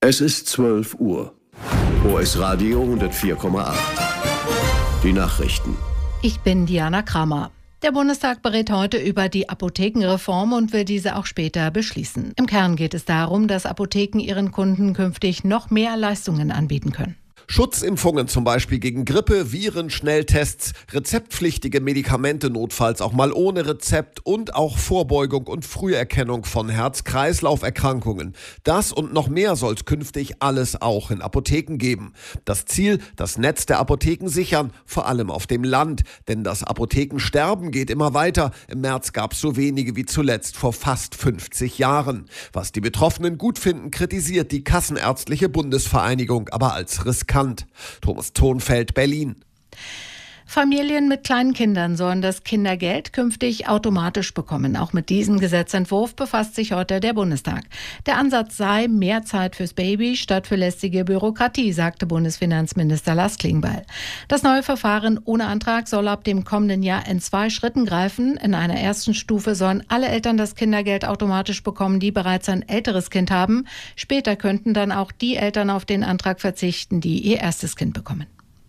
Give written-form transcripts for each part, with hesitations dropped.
Es ist 12 Uhr. OS Radio 104,8. Die Nachrichten. Ich bin Diana Kramer. Der Bundestag berät heute über die Apothekenreform und will diese auch später beschließen. Im Kern geht es darum, dass Apotheken ihren Kunden künftig noch mehr Leistungen anbieten können. Schutzimpfungen zum Beispiel gegen Grippe, Viren, Schnelltests, rezeptpflichtige Medikamente notfalls auch mal ohne Rezept und auch Vorbeugung und Früherkennung von Herz-Kreislauf-Erkrankungen. Das und noch mehr soll es künftig alles auch in Apotheken geben. Das Ziel, das Netz der Apotheken sichern, vor allem auf dem Land. Denn das Apothekensterben geht immer weiter. Im März gab es so wenige wie zuletzt vor fast 50 Jahren. Was die Betroffenen gut finden, kritisiert die Kassenärztliche Bundesvereinigung aber als riskant. Thomas Thonfeld, Berlin. Familien mit kleinen Kindern sollen das Kindergeld künftig automatisch bekommen. Auch mit diesem Gesetzentwurf befasst sich heute der Bundestag. Der Ansatz sei mehr Zeit fürs Baby statt für lästige Bürokratie, sagte Bundesfinanzminister Lars Klingbeil. Das neue Verfahren ohne Antrag soll ab dem kommenden Jahr in 2 Schritten greifen. In einer ersten Stufe sollen alle Eltern das Kindergeld automatisch bekommen, die bereits ein älteres Kind haben. Später könnten dann auch die Eltern auf den Antrag verzichten, die ihr erstes Kind bekommen.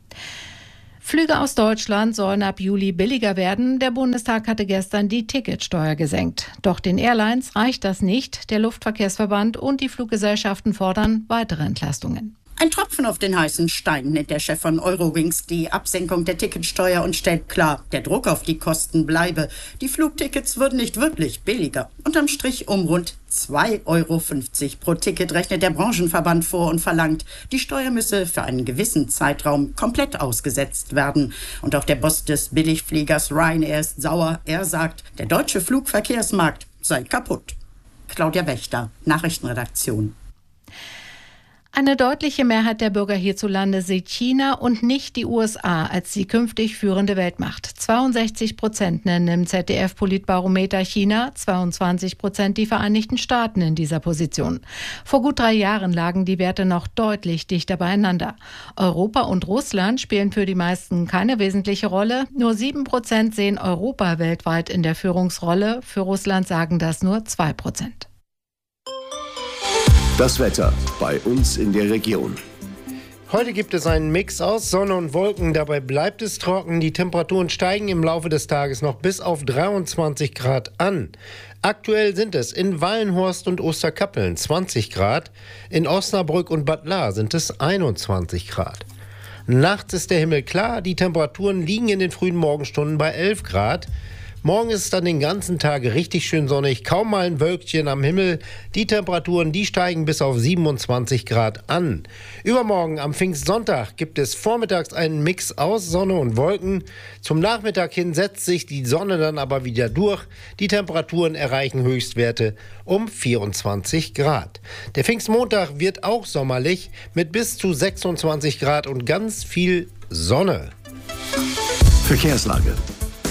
Flüge aus Deutschland sollen ab Juli billiger werden. Der Bundestag hatte gestern die Ticketsteuer gesenkt. Doch den Airlines reicht das nicht. Der Luftverkehrsverband und die Fluggesellschaften fordern weitere Entlastungen. Ein Tropfen auf den heißen Stein, nennt der Chef von Eurowings die Absenkung der Ticketsteuer und stellt klar, der Druck auf die Kosten bleibe. Die Flugtickets würden nicht wirklich billiger. Unterm Strich um rund 2,50 € pro Ticket rechnet der Branchenverband vor und verlangt, die Steuer müsse für einen gewissen Zeitraum komplett ausgesetzt werden. Und auch der Boss des Billigfliegers Ryanair ist sauer. Er sagt, der deutsche Flugverkehrsmarkt sei kaputt. Claudia Wächter, Nachrichtenredaktion. Eine deutliche Mehrheit der Bürger hierzulande sieht China und nicht die USA als die künftig führende Weltmacht. 62% nennen im ZDF-Politbarometer China, 22% die Vereinigten Staaten in dieser Position. Vor gut 3 Jahren lagen die Werte noch deutlich dichter beieinander. Europa und Russland spielen für die meisten keine wesentliche Rolle. Nur 7% sehen Europa weltweit in der Führungsrolle. Für Russland sagen das nur 2%. Das Wetter bei uns in der Region. Heute gibt es einen Mix aus Sonne und Wolken. Dabei bleibt es trocken. Die Temperaturen steigen im Laufe des Tages noch bis auf 23 Grad an. Aktuell sind es in Wallenhorst und Osterkappeln 20 Grad. In Osnabrück und Bad Lahr sind es 21 Grad. Nachts ist der Himmel klar. Die Temperaturen liegen in den frühen Morgenstunden bei 11 Grad. Morgen ist es dann den ganzen Tag richtig schön sonnig, kaum mal ein Wölkchen am Himmel. Die Temperaturen, die steigen bis auf 27 Grad an. Übermorgen am Pfingstsonntag gibt es vormittags einen Mix aus Sonne und Wolken. Zum Nachmittag hin setzt sich die Sonne dann aber wieder durch. Die Temperaturen erreichen Höchstwerte um 24 Grad. Der Pfingstmontag wird auch sommerlich mit bis zu 26 Grad und ganz viel Sonne. Verkehrslage.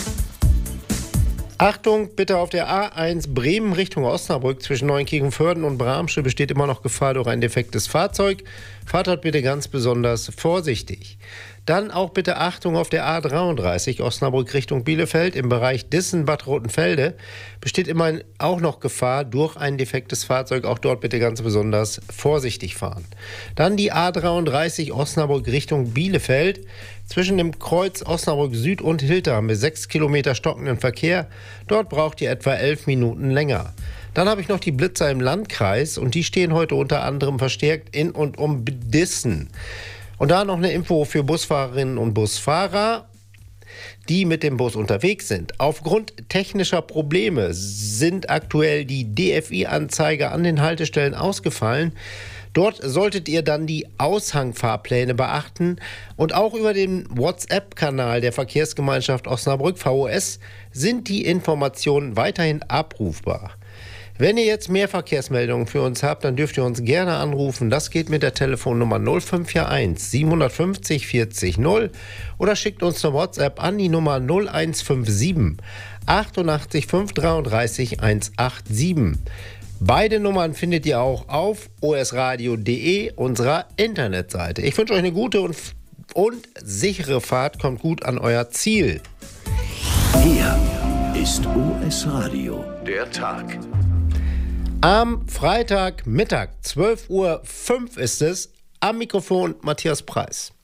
Achtung, bitte auf der A1 Bremen Richtung Osnabrück zwischen Neunkirchen-Vörden und Bramsche besteht immer noch Gefahr durch ein defektes Fahrzeug. Fahrt dort bitte ganz besonders vorsichtig. Dann auch bitte Achtung auf der A33 Osnabrück Richtung Bielefeld im Bereich Dissen-Bad Rotenfelde besteht immerhin auch noch Gefahr durch ein defektes Fahrzeug. Auch dort bitte ganz besonders vorsichtig fahren. Dann die A33 Osnabrück Richtung Bielefeld. Zwischen dem Kreuz Osnabrück Süd und Hilter haben wir 6 Kilometer stockenden Verkehr. Dort braucht ihr etwa 11 Minuten länger. Dann habe ich noch die Blitzer im Landkreis und die stehen heute unter anderem verstärkt in und um Dissen. Und da noch eine Info für Busfahrerinnen und Busfahrer, die mit dem Bus unterwegs sind. Aufgrund technischer Probleme sind aktuell die DFI-Anzeiger an den Haltestellen ausgefallen. Dort solltet ihr dann die Aushangfahrpläne beachten und auch über den WhatsApp-Kanal der Verkehrsgemeinschaft Osnabrück VOS sind die Informationen weiterhin abrufbar. Wenn ihr jetzt mehr Verkehrsmeldungen für uns habt, dann dürft ihr uns gerne anrufen. Das geht mit der Telefonnummer 0541 750 40 0 oder schickt uns eine WhatsApp an die Nummer 0157 88 533 187. Beide Nummern findet ihr auch auf osradio.de, unserer Internetseite. Ich wünsche euch eine gute und sichere Fahrt. Kommt gut an euer Ziel. Hier ist OS Radio, der Tag. Am Freitagmittag, 12:05 Uhr ist es, am Mikrofon Matthias Preis.